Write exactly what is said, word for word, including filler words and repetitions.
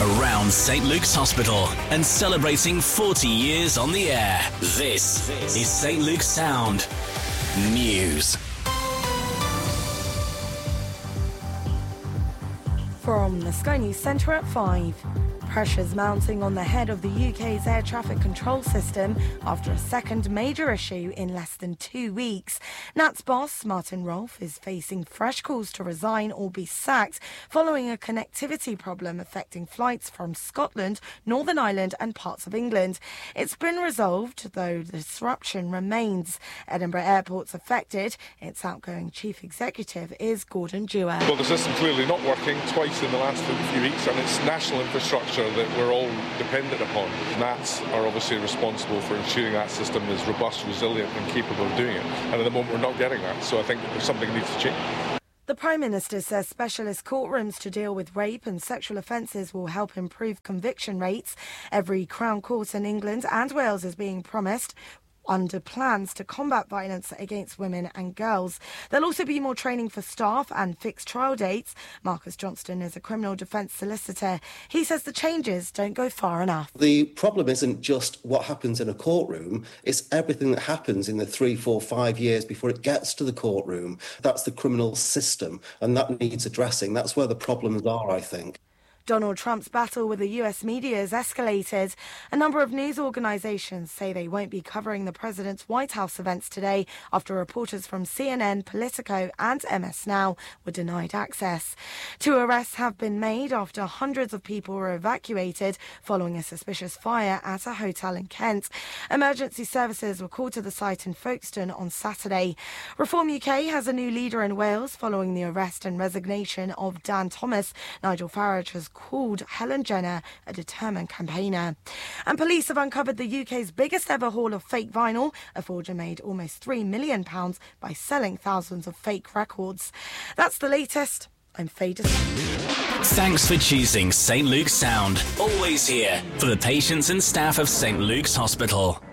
around Saint Luke's Hospital and celebrating forty years on the air. This is Saint Luke's Sound News. From the Sky News Centre at five. Pressures mounting on the head of the U K's air traffic control system after a second major issue in less than two weeks. N A T's boss, Martin Rolfe, is facing fresh calls to resign or be sacked following a connectivity problem affecting flights from Scotland, Northern Ireland and parts of England. It's been resolved, though the disruption remains. Edinburgh Airport's affected. Its outgoing chief executive is Gordon Dewar. Well, the system's clearly not working twice in the last few weeks, and it's national infrastructure that we're all dependent upon. N A Ts are obviously responsible for ensuring that system is robust, resilient and capable of doing it. And at the moment we're not getting that, so I think that something needs to change. The Prime Minister says specialist courtrooms to deal with rape and sexual offences will help improve conviction rates. Every Crown Court in England and Wales is being promised under plans to combat violence against women and girls. There'll also be more training for staff and fixed trial dates. Marcus Johnston is a criminal defence solicitor. He says the changes don't go far enough. The problem isn't just what happens in a courtroom, it's everything that happens in the three, four, five years before it gets to the courtroom. That's the criminal system, and that needs addressing. That's where the problems are, I think. Donald Trump's battle with the U S media has escalated. A number of news organisations say they won't be covering the president's White House events today after reporters from C N N, Politico and M S Now were denied access. Two arrests have been made after hundreds of people were evacuated following a suspicious fire at a hotel in Kent. Emergency services were called to the site in Folkestone on Saturday. Reform U K has a new leader in Wales following the arrest and resignation of Dan Thomas. Nigel Farage has called Helen Jenner a determined campaigner. And police have uncovered the U K's biggest ever haul of fake vinyl. A forger made almost three million pounds by selling thousands of fake records. That's the latest. I'm Faye De Thanks for choosing Saint Luke's Sound. Always here for the patients and staff of Saint Luke's Hospital.